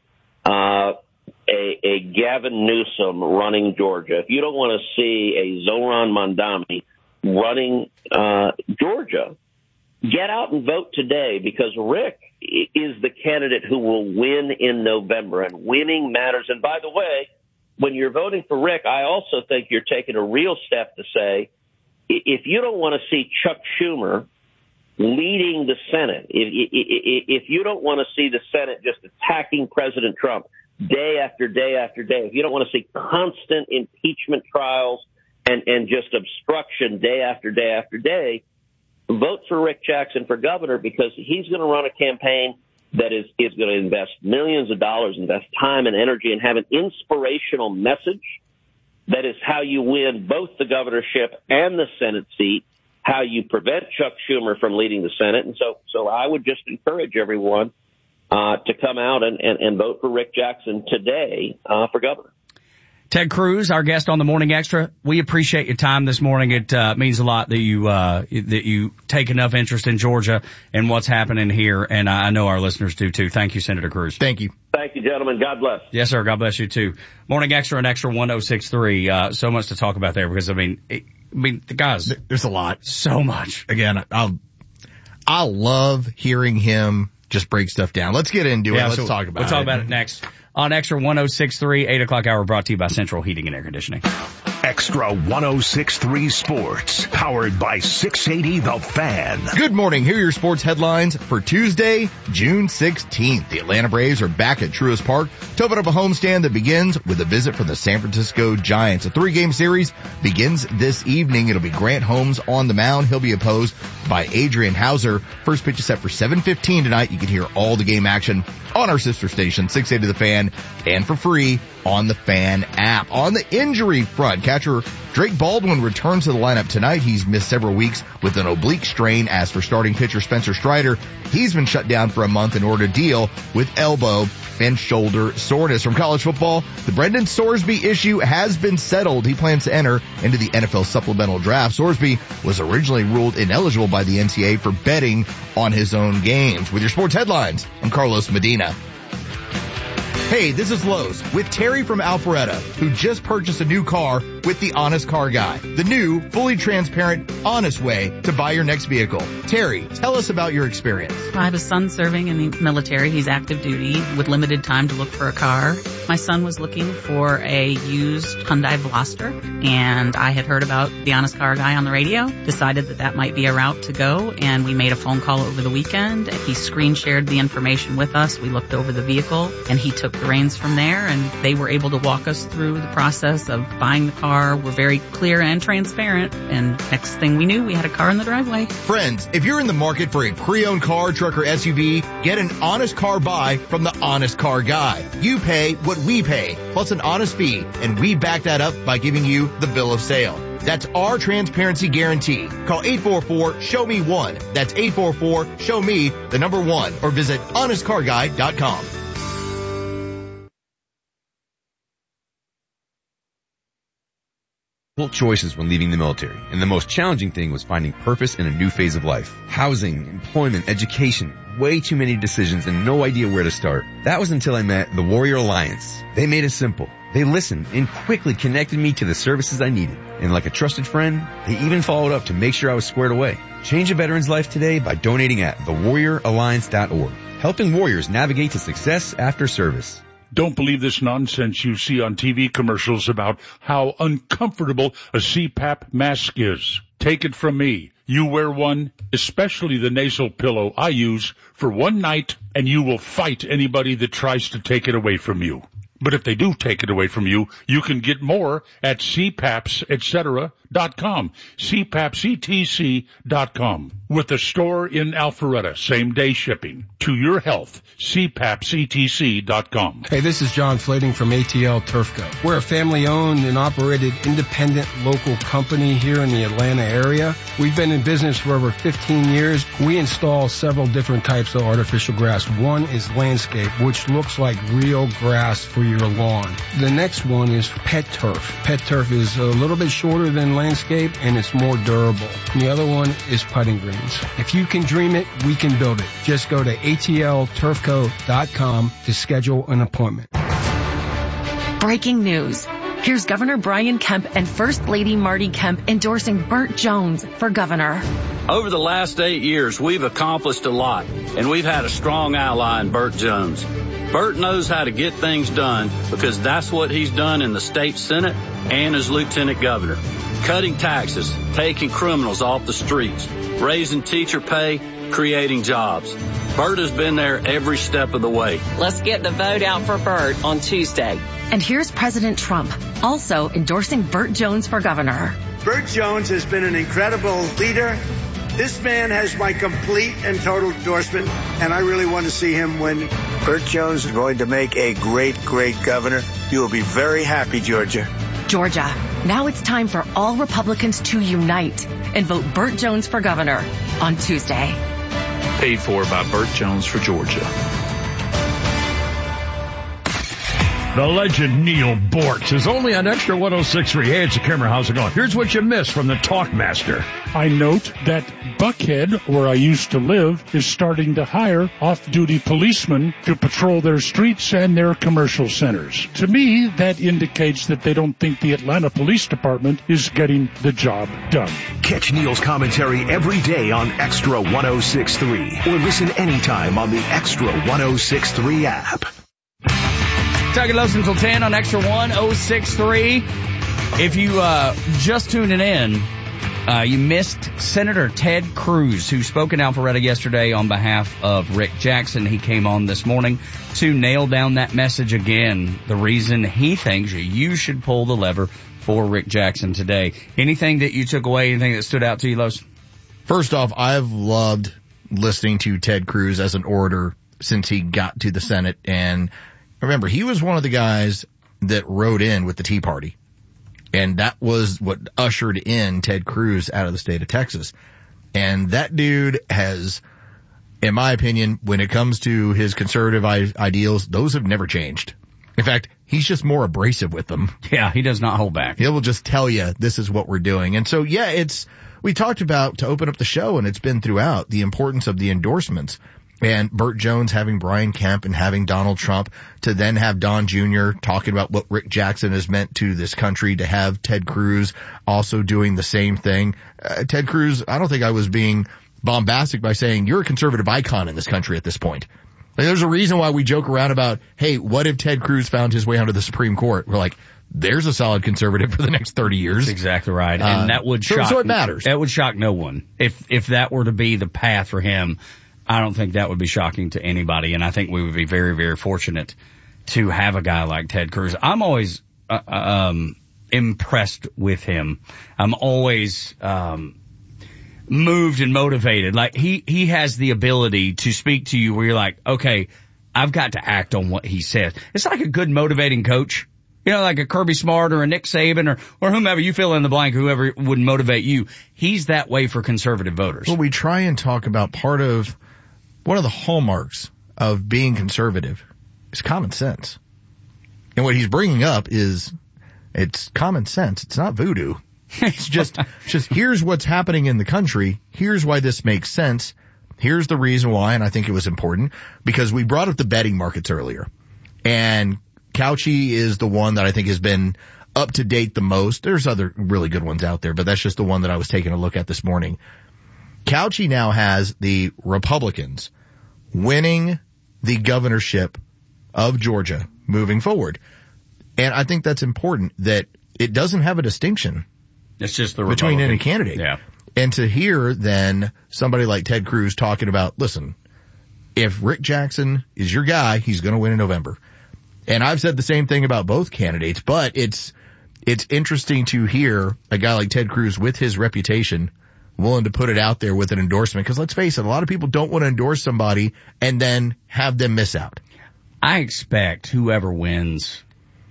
a Gavin Newsom running Georgia, if you don't want to see a Zohran Mamdani running Georgia, get out and vote today, because Rick is the candidate who will win in November, and winning matters. And by the way, when you're voting for Rick, I also think you're taking a real step to say, if you don't want to see Chuck Schumer leading the Senate, if you don't want to see the Senate just attacking President Trump day after day after day, if you don't want to see constant impeachment trials and just obstruction day after day after day, vote for Rick Jackson for governor, because he's going to run a campaign that is going to invest millions of dollars, invest time and energy, and have an inspirational message that is how you win both the governorship and the Senate seat, how you prevent Chuck Schumer from leading the Senate. And so I would just encourage everyone to come out and vote for Rick Jackson today for governor. Ted Cruz, our guest on the Morning Extra, we appreciate your time this morning. It means a lot that you take enough interest in Georgia and what's happening here, and I know our listeners do too. Thank you, Senator Cruz. Thank you. Thank you, gentlemen. God bless. Yes, sir. God bless you too. Morning Extra and Extra 106.3. So much to talk about there, because the guys, there's a lot, so much. Again, I love hearing him just break stuff down. Let's get into it. Let's talk about it. We'll talk about it next. On Extra 106.3, 8 o'clock hour, brought to you by Central Heating and Air Conditioning. Extra 106.3 Sports, powered by 680 The Fan. Good morning. Here are your sports headlines for Tuesday, June 16th. The Atlanta Braves are back at Truist Park to open up a homestand that begins with a visit from the San Francisco Giants. A 3-game series begins this evening. It'll be Grant Holmes on the mound. He'll be opposed by Adrian Hauser. First pitch is set for 7:15 tonight. You can hear all the game action on our sister station, 680 The Fan, and for free on the Fan app. On the injury front, catcher Drake Baldwin returns to the lineup tonight. He's missed several weeks with an oblique strain. As for starting pitcher Spencer Strider, he's been shut down for a month in order to deal with elbow and shoulder soreness. From college football, the Brendan Sorsby issue has been settled. He plans to enter into the NFL supplemental draft. Sorsby was originally ruled ineligible by the NCAA for betting on his own games. With your sports headlines, I'm Carlos Medina. Hey, this is Lowe's with Terry from Alpharetta, who just purchased a new car with the Honest Car Guy, the new, fully transparent, honest way to buy your next vehicle. Terry, tell us about your experience. I have a son serving in the military. He's active duty with limited time to look for a car. My son was looking for a used Hyundai Veloster, and I had heard about the Honest Car Guy on the radio, decided that might be a route to go, and we made a phone call over the weekend. He screen shared the information with us. We looked over the vehicle, and he took the reins from there, and they were able to walk us through the process of buying the car. We're very clear and transparent, and next thing we knew, we had a car in the driveway. Friends, if you're in the market for a pre-owned car, truck, or SUV, get an honest car buy from the Honest Car Guy. You pay what we pay, plus an honest fee, and we back that up by giving you the bill of sale. That's our transparency guarantee. Call 844-SHOW-ME-1. That's 844-SHOW-ME1, or visit honestcarguy.com. Choices when leaving the military, and the most challenging thing was finding purpose in a new phase of life. Housing, employment, education, way too many decisions and no idea where to start. That was until I met the Warrior Alliance. They made it simple. They listened and quickly connected me to the services I needed. And like a trusted friend, they even followed up to make sure I was squared away. Change a veteran's life today by donating at thewarrioralliance.org, helping warriors navigate to success after service. Don't believe this nonsense you see on TV commercials about how uncomfortable a CPAP mask is. Take it from me. You wear one, especially the nasal pillow I use, for one night, and you will fight anybody that tries to take it away from you. But if they do take it away from you, you can get more at cpapsetc.com, cpapsetc.com. with a store in Alpharetta, same-day shipping. To your health, cpapctc.com. Hey, this is John Flading from ATL Turfco. We're a family-owned and operated independent local company here in the Atlanta area. We've been in business for over 15 years. We install several different types of artificial grass. One is landscape, which looks like real grass for your lawn. The next one is pet turf. Pet turf is a little bit shorter than landscape and it's more durable. And the other one is putting greens. If you can dream it, we can build it. Just go to atlturfco.com to schedule an appointment. Breaking news. Here's Governor Brian Kemp and First Lady Marty Kemp endorsing Burt Jones for governor. Over the last 8 years, we've accomplished a lot, and we've had a strong ally in Burt Jones. Burt knows how to get things done because that's what he's done in the state Senate and as lieutenant governor. Cutting taxes, taking criminals off the streets, raising teacher pay, creating jobs. Burt has been there every step of the way. Let's get the vote out for Burt on Tuesday. And here's President Trump, also endorsing Burt Jones for governor. Burt Jones has been an incredible leader. This man has my complete and total endorsement, and I really want to see him win. Burt Jones is going to make a great, great governor. You will be very happy, Georgia. Georgia, now it's time for all Republicans to unite and vote Burt Jones for governor on Tuesday. Paid for by Burt Jones for Georgia. The legend Neil Bortz is only on Extra 106.3. Hey, it's a Kimmer. How's it going? Here's what you missed from the Talkmaster. I note that Buckhead, where I used to live, is starting to hire off-duty policemen to patrol their streets and their commercial centers. To me, that indicates that they don't think the Atlanta Police Department is getting the job done. Catch Neil's commentary every day on Extra 106.3 or listen anytime on the Extra 106.3 app. Tuck Los until 10 on Extra 106.3. If you just tuning in, you missed Senator Ted Cruz, who spoke in Alpharetta yesterday on behalf of Rick Jackson. He came on this morning to nail down that message again, the reason he thinks you should pull the lever for Rick Jackson today. Anything that you took away, anything that stood out to you, Los? First off, I've loved listening to Ted Cruz as an orator since he got to the Senate. And remember, he was one of the guys that rode in with the Tea Party. And that was what ushered in Ted Cruz out of the state of Texas. And that dude has, in my opinion, when it comes to his conservative ideals, those have never changed. In fact, he's just more abrasive with them. Yeah, he does not hold back. He will just tell you this is what we're doing. And so, yeah, we talked about, to open up the show, and it's been throughout, the importance of the endorsements. And Burt Jones having Brian Kemp and having Donald Trump, to then have Don Jr. talking about what Rick Jackson has meant to this country, to have Ted Cruz also doing the same thing. Ted Cruz, I don't think I was being bombastic by saying you're a conservative icon in this country at this point. Like, there's a reason why we joke around about, hey, what if Ted Cruz found his way onto the Supreme Court? We're like, there's a solid conservative for the next 30 years. That's exactly right. And that would shock. So it matters. That would shock no one. If that were to be the path for him, I don't think that would be shocking to anybody, and I think we would be very, very fortunate to have a guy like Ted Cruz. I'm always impressed with him. I'm always moved and motivated. Like, he has the ability to speak to you where you're like, okay, I've got to act on what he says. It's like a good motivating coach. You know, like a Kirby Smart or a Nick Saban or whomever, you fill in the blank, whoever would motivate you. He's that way for conservative voters. Well, we try and talk about one of the hallmarks of being conservative is common sense. And what he's bringing up is, it's common sense. It's not voodoo. It's just here's what's happening in the country. Here's why this makes sense. Here's the reason why. And I think it was important because we brought up the betting markets earlier, and Cauchy is the one that I think has been up to date the most. There's other really good ones out there, but that's just the one that I was taking a look at this morning. Cauchy now has the Republicans winning the governorship of Georgia moving forward. And I think that's important, that it doesn't have a distinction. It's just the between any candidate. Yeah. And to hear then somebody like Ted Cruz talking about, listen, if Rick Jackson is your guy, he's going to win in November. And I've said the same thing about both candidates, but it's interesting to hear a guy like Ted Cruz with his reputation willing to put it out there with an endorsement. Because let's face it, a lot of people don't want to endorse somebody and then have them miss out. I expect whoever wins,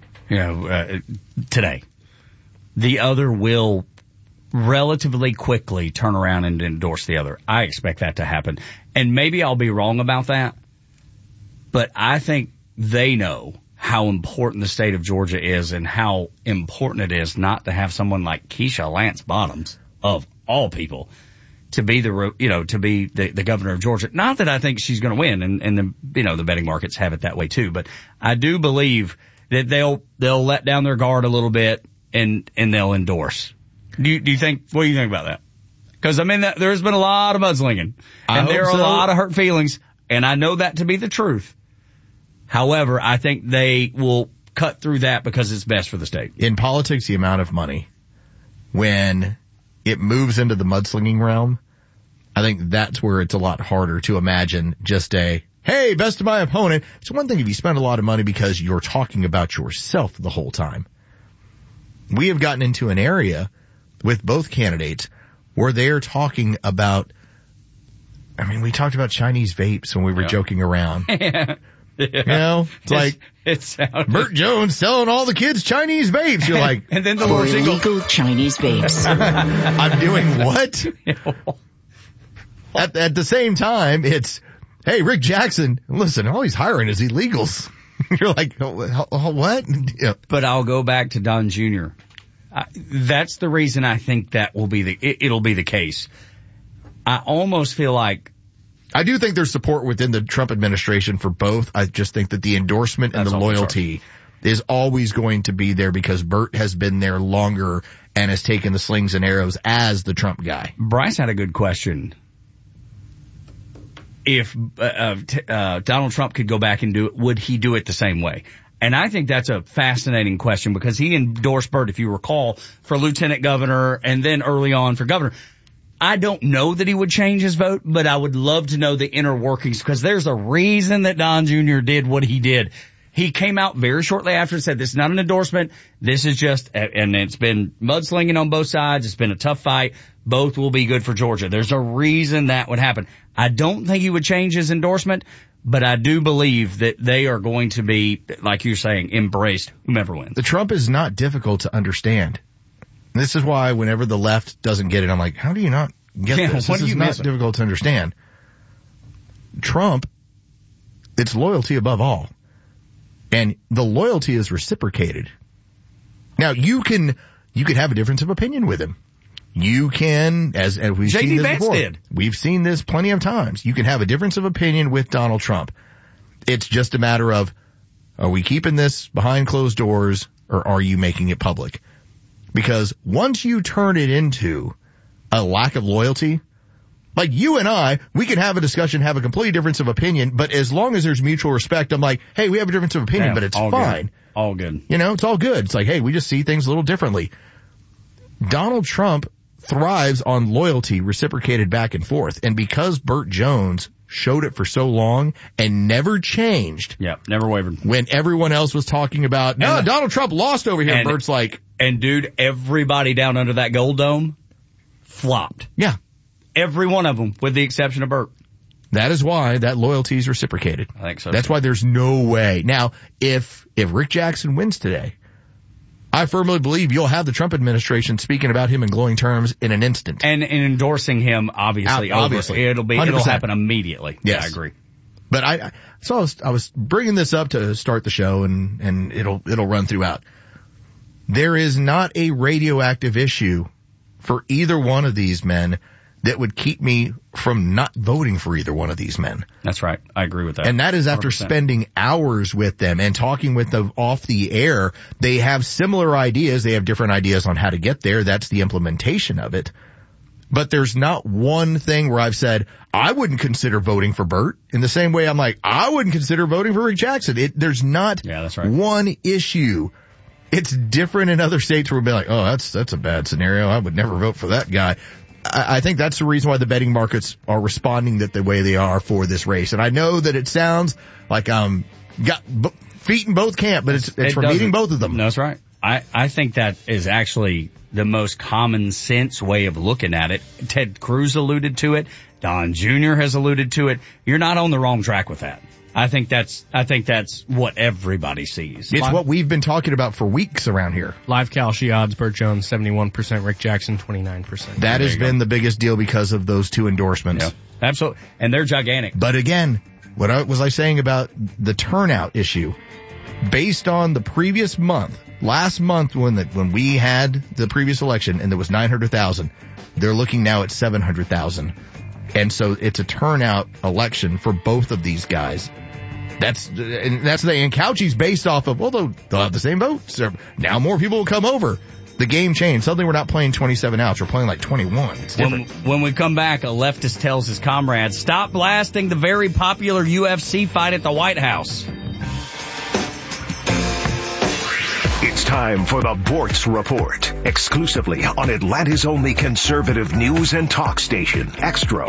today, the other will relatively quickly turn around and endorse the other. I expect that to happen. And maybe I'll be wrong about that, but I think they know how important the state of Georgia is and how important it is not to have someone like Keisha Lance Bottoms, of all people, to be the governor of Georgia. Not that I think she's going to win, and the betting markets have it that way too, but I do believe that they'll let down their guard a little bit and they'll endorse. What do you think about that? Because there's been a lot of mudslinging, and there are a lot of hurt feelings, and I know that to be the truth. However, I think they will cut through that because it's best for the state. In politics, the amount of money, when it moves into the mudslinging realm, I think that's where it's a lot harder to imagine just hey, best of my opponent. It's one thing if you spend a lot of money because you're talking about yourself the whole time. We have gotten into an area with both candidates where they're talking about, we talked about Chinese vapes when we were joking around. Yeah. It's like Burt Jones selling all the kids Chinese vapes. You're like, and then the Lord illegal Chinese vapes. I'm doing what? At the same time, it's, hey, Rick Jackson, listen, all he's hiring is illegals. You're like, what? Yeah. But I'll go back to Don Jr. That's the reason I think that will be it'll be the case. I almost feel like, I do think there's support within the Trump administration for both. I just think that the endorsement and the loyalty is always going to be there because Burt has been there longer and has taken the slings and arrows as the Trump guy. Bryce had a good question. If Donald Trump could go back and do it, would he do it the same way? And I think that's a fascinating question because he endorsed Burt, if you recall, for lieutenant governor and then early on for governor. I don't know that he would change his vote, but I would love to know the inner workings because there's a reason that Don Jr. did what he did. He came out very shortly after and said, this is not an endorsement. This is just, and it's been mudslinging on both sides. It's been a tough fight. Both will be good for Georgia. There's a reason that would happen. I don't think he would change his endorsement, but I do believe that they are going to be, like you're saying, embraced whomever wins. The Trump is not difficult to understand. This is why whenever the left doesn't get it, I'm like, how do you not get this? This is not difficult to understand. Trump, it's loyalty above all. And the loyalty is reciprocated. Now, you can have a difference of opinion with him. You can, as we've seen this before. We've seen this plenty of times. You can have a difference of opinion with Donald Trump. It's just a matter of, are we keeping this behind closed doors or are you making it public? Because once you turn it into a lack of loyalty, like you and I, we can have a discussion, have a complete difference of opinion, but as long as there's mutual respect, I'm like, hey, we have a difference of opinion, but it's fine. Good. All good. It's all good. It's like, hey, we just see things a little differently. Donald Trump thrives on loyalty reciprocated back and forth. And because Burt Jones showed it for so long and never changed. Yeah, never wavered. When everyone else was talking about, Donald Trump lost over here. Burt's like. And dude, everybody down under that gold dome flopped. Yeah. Every one of them, with the exception of Burt. That is why that loyalty is reciprocated. I think so. That's why there's no way. Now, if Rick Jackson wins today, I firmly believe you'll have the Trump administration speaking about him in glowing terms in an instant. And endorsing him, obviously. It'll happen immediately. Yes. Yeah, I agree. But I was bringing this up to start the show and it'll run throughout. There is not a radioactive issue for either one of these men that would keep me from not voting for either one of these men. That's right. I agree with that. And that is after 100%. Spending hours with them and talking with them off the air. They have similar ideas. They have different ideas on how to get there. That's the implementation of it. But there's not one thing where I've said, I wouldn't consider voting for Burt. In the same way, I'm like, I wouldn't consider voting for Rick Jackson. There's not one issue. It's different in other states where we'll be like, oh, that's a bad scenario. I would never vote for that guy. I think that's the reason why the betting markets are responding the way they are for this race. And I know that it sounds like got feet in both camp, but it's from eating both of them. That's right. I think that is actually the most common sense way of looking at it. Ted Cruz alluded to it. Don Jr. has alluded to it. You're not on the wrong track with that. I think that's what everybody sees. It's what we've been talking about for weeks around here. Live Kalshi odds, Burt Jones 71%, Rick Jackson 29%. That has been the biggest deal because of those two endorsements. Yeah, absolutely. And they're gigantic. But again, what was I saying about the turnout issue? Based on the previous month, last month when we had the previous election and there was 900,000, they're looking now at 700,000. And so it's a turnout election for both of these guys. That's the thing. And Couchy's based off of, well, they'll have the same votes. Now more people will come over. The game changed. Suddenly we're not playing 27 outs. We're playing like 21. It's different. When we come back, a leftist tells his comrades, stop blasting the very popular UFC fight at the White House. It's time for the Bortz Report, exclusively on Atlanta's only conservative news and talk station, Extra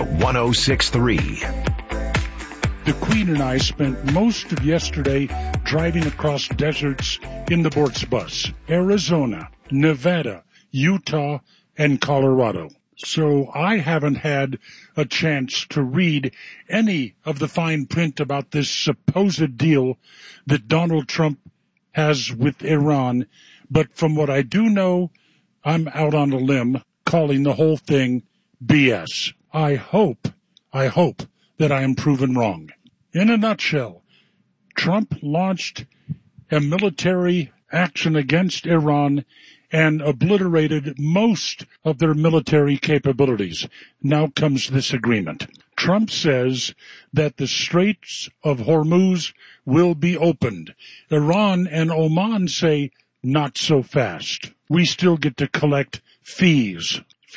106.3. The Queen and I spent most of yesterday driving across deserts in the Bortz bus, Arizona, Nevada, Utah, and Colorado. So I haven't had a chance to read any of the fine print about this supposed deal that Donald Trump has with Iran, but from what I do know, I'm out on a limb calling the whole thing BS. I hope that I am proven wrong. In a nutshell, Trump launched a military action against Iran and obliterated most of their military capabilities. Now comes this agreement. Trump says that the Straits of Hormuz will be opened. Iran and Oman say not so fast. We still get to collect fees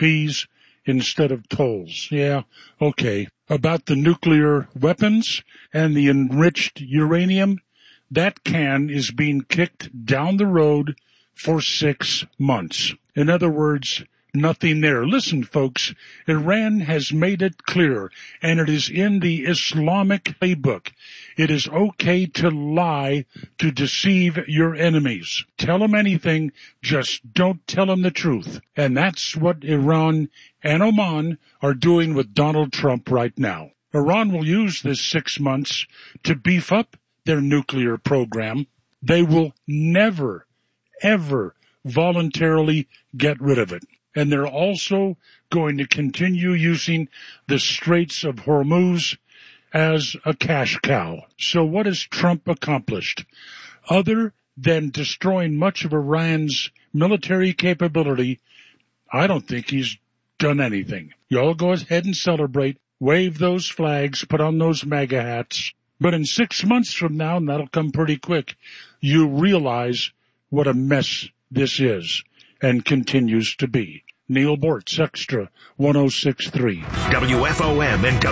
instead of tolls. Yeah, okay. About the nuclear weapons and the enriched uranium, that can is being kicked down the road for 6 months. In other words, nothing there. Listen, folks, Iran has made it clear, and it is in the Islamic playbook. It is okay to lie, to deceive your enemies. Tell them anything, just don't tell them the truth. And that's what Iran and Oman are doing with Donald Trump right now. Iran will use this 6 months to beef up their nuclear program. They will never, ever voluntarily get rid of it. And they're also going to continue using the Straits of Hormuz as a cash cow. So what has Trump accomplished? Other than destroying much of Iran's military capability, I don't think he's done anything. You all go ahead and celebrate, wave those flags, put on those MAGA hats. But in 6 months from now, and that'll come pretty quick, you realize what a mess this is and continues to be. Neil Bortz, Extra 106.3. WFOM and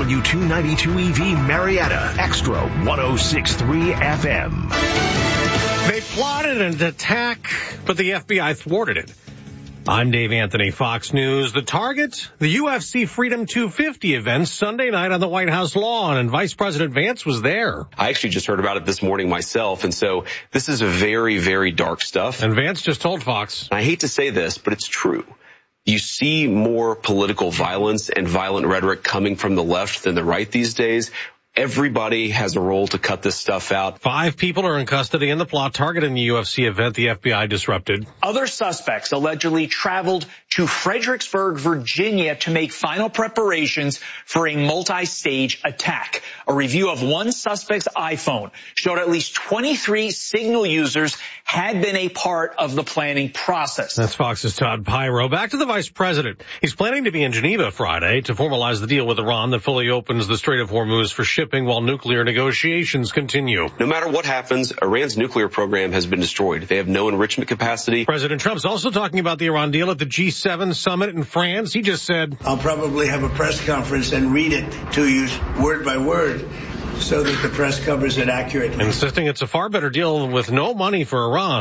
W292EV Marietta, Extra 106.3 FM. They plotted an attack, but the FBI thwarted it. I'm Dave Anthony, Fox News. The target, the UFC Freedom 250 event Sunday night on the White House lawn, and Vice President Vance was there. I actually just heard about it this morning myself, and so this is a very, very dark stuff. And Vance just told Fox. I hate to say this, but it's true. You see more political violence and violent rhetoric coming from the left than the right these days. Everybody has a role to cut this stuff out. 5 people are in custody in the plot targeting the UFC event the FBI disrupted. Other suspects allegedly traveled to Fredericksburg, Virginia to make final preparations for a multi-stage attack. A review of one suspect's iPhone showed at least 23 Signal users had been a part of the planning process. That's Fox's Todd Pyro. Back to the vice president. He's planning to be in Geneva Friday to formalize the deal with Iran that fully opens the Strait of Hormuz for shipping while nuclear negotiations continue. No matter what happens, Iran's nuclear program has been destroyed. They have no enrichment capacity. President Trump's also talking about the Iran deal at the G7 summit in France. He just said, I'll probably have a press conference and read it to you word by word so that the press covers it accurately. Insisting it's a far better deal with no money for Iran.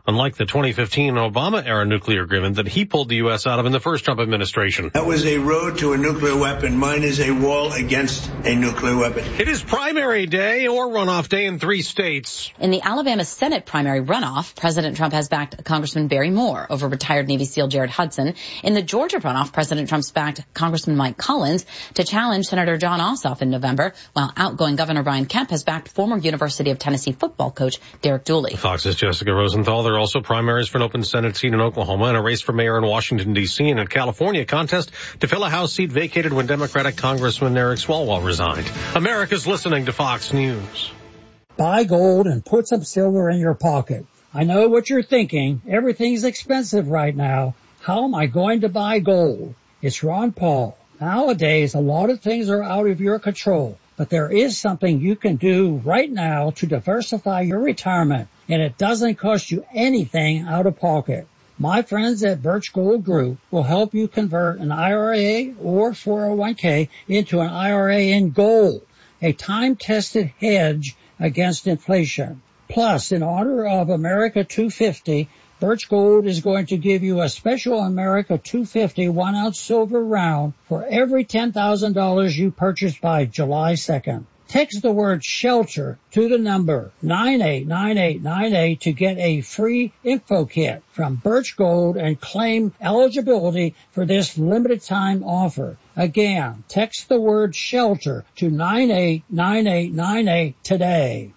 unlike the 2015 Obama-era nuclear agreement that he pulled the U.S. out of in the first Trump administration. That was a road to a nuclear weapon. Mine is a wall against a nuclear weapon. It is primary day or runoff day in 3 states. In the Alabama Senate primary runoff, President Trump has backed Congressman Barry Moore over retired Navy SEAL Jared Hudson. In the Georgia runoff, President Trump's backed Congressman Mike Collins to challenge Senator John Ossoff in November, while outgoing Governor Brian Kemp has backed former University of Tennessee football coach Derek Dooley. Fox's Jessica Rosenthal. There are also primaries for an open Senate seat in Oklahoma and a race for mayor in Washington, D.C. and a California contest to fill a House seat vacated when Democratic Congressman Eric Swalwell resigned. America's listening to Fox News. Buy gold and put some silver in your pocket. I know what you're thinking. Everything's expensive right now. How am I going to buy gold? It's Ron Paul. Nowadays, a lot of things are out of your control, but there is something you can do right now to diversify your retirement, and it doesn't cost you anything out of pocket. My friends at Birch Gold Group will help you convert an IRA or 401k into an IRA in gold, a time-tested hedge against inflation. Plus, in honor of America 250, Birch Gold is going to give you a special America 250 1-ounce silver round for every $10,000 you purchase by July 2nd. Text the word SHELTER to the number 989898 to get a free info kit from Birch Gold and claim eligibility for this limited time offer. Again, text the word SHELTER to 989898 today.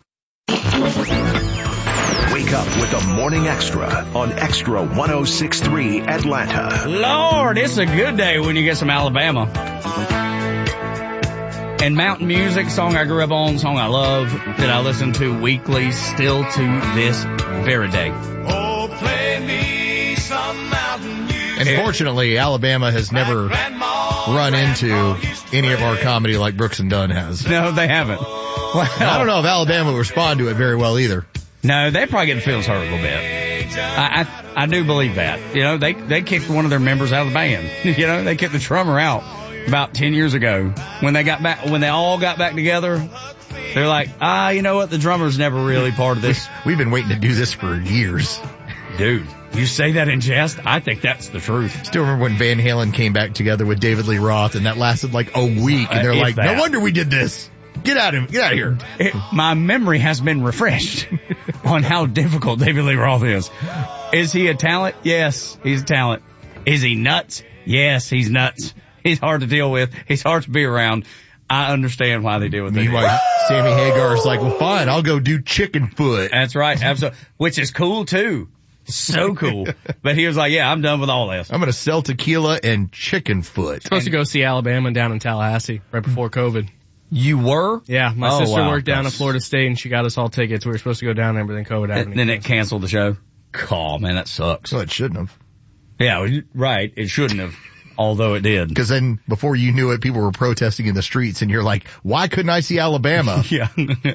Wake up with the Morning Extra on Extra 106.3 Atlanta. Lord, it's a good day when you get some Alabama. And Mountain Music, song I grew up on, song I love, that I listen to weekly, still to this very day. Oh, play me some mountain music. And fortunately, Alabama has never run into any of our comedy like Brooks and Dunn has. No, they haven't. Well, I don't know if Alabama will respond to it very well either. No, they probably get the feels hurt a little bit. I do believe that. You know, they kicked one of their members out of the band. You know, they kicked the drummer out about 10 years ago. When they all got back together, they're like, you know what? The drummer's never really part of this. We've been waiting to do this for years. Dude, you say that in jest? I think that's the truth. Still remember when Van Halen came back together with David Lee Roth, and that lasted like a week, and they're like, no wonder we did this. Get out of here. My memory has been refreshed on how difficult David Lee Roth is. Is he a talent? Yes, he's a talent. Is he nuts? Yes, he's nuts. He's hard to deal with. He's hard to be around. I understand why they do what they do. Meanwhile, Sammy Hagar's like, well, fine, I'll go do chicken foot. That's right. Absolutely. Which is cool too. So cool. But he was like, yeah, I'm done with all this. I'm going to sell tequila and chicken foot. Supposed to go see Alabama down in Tallahassee right before COVID. You were? Yeah, my sister worked down at Florida State and she got us all tickets. We were supposed to go down there, but then COVID happened. And then it canceled the show. Oh, man, that sucks. Well, it shouldn't have. Yeah, right. It shouldn't have. Although it did. Because then before you knew it, people were protesting in the streets and you're like, why couldn't I see Alabama? Yeah.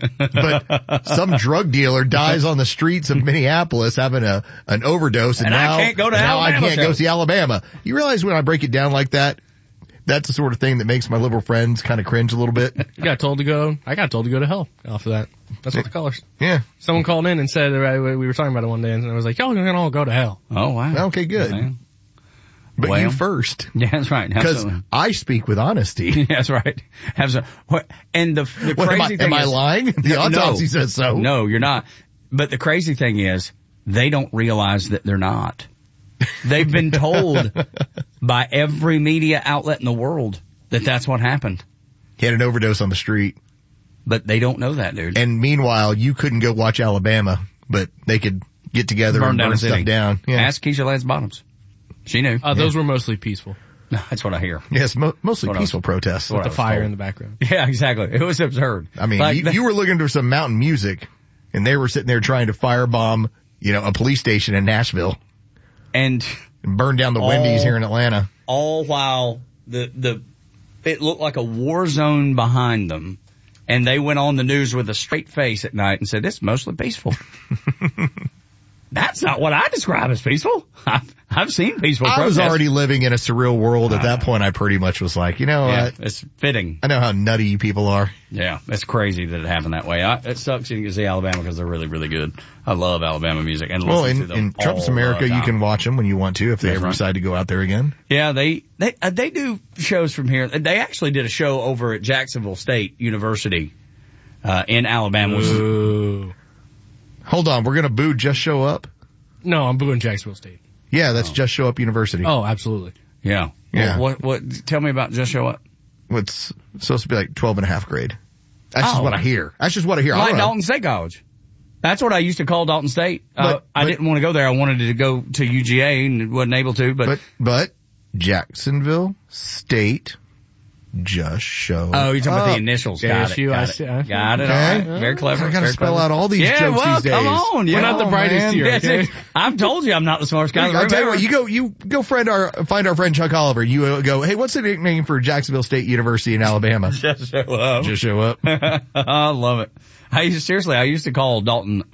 But some drug dealer dies on the streets of Minneapolis having an overdose and now I can't go to Alabama. Now I can't go see Alabama. You realize when I break it down like that, that's the sort of thing that makes my liberal friends kind of cringe a little bit. I got told to go to hell off of that. That's what they call us. Yeah. Someone called in and said, we were talking about it one day and I was like, y'all are going to all go to hell. Oh, wow. Okay, good. Man. But you first. Yeah, that's right. Because I speak with honesty. That's right. And the crazy thing am I lying? The autopsy says so. No, you're not. But the crazy thing is, they don't realize that they're not. They've been told by every media outlet in the world that that's what happened. He had an overdose on the street. But they don't know that, dude. And meanwhile, you couldn't go watch Alabama, but they could get together and burn stuff down. Yeah. Ask Keisha Lance Bottoms. She knew. Those were mostly peaceful. That's what I hear. Yes, mostly peaceful protests. With the fire in the background. Yeah, exactly. It was absurd. I mean, you were looking for some mountain music, and they were sitting there trying to firebomb, a police station in Nashville. And burn down the Wendy's here in Atlanta. All while it looked like a war zone behind them. And they went on the news with a straight face at night and said, it's mostly peaceful. That's not what I describe as peaceful. I've seen peaceful I protests. was already living in a surreal world at that point. I pretty much was like, you know what? It's fitting. I know how nutty you people are. Yeah, it's crazy that it happened that way. It sucks you didn't see Alabama because they're really, really good. I love Alabama music and listen to them in Trump's America, you can watch them when you want to if they ever decide to go out there again. Yeah, they do shows from here. They actually did a show over at Jacksonville State University in Alabama. Hold on, we're gonna boo Just Show Up? No, I'm booing Jacksonville State. Yeah, that's Just Show Up University. Oh, absolutely. Yeah. Yeah. Well, what? Tell me about Just Show Up. It's supposed to be like 12 and a half grade. That's just what I hear. That's just what I hear. Like Dalton State College. That's what I used to call Dalton State. I didn't want to go there. I wanted to go to UGA and wasn't able to, but Jacksonville State Just Show Up. Oh, you're talking about the initials. Got it. Got it. All right. Very clever. I gotta spell out all these jokes these days. Come on. We're not the brightest here, okay? I've told you I'm not the smartest guy. I'll tell you what, you go find our friend Chuck Oliver. You go, hey, what's the nickname for Jacksonville State University in Alabama? Just Show Up. Just Show Up. I love it. I used to call Dalton